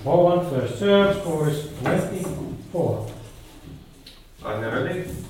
Ball one first serve, score is 24. Are you ready?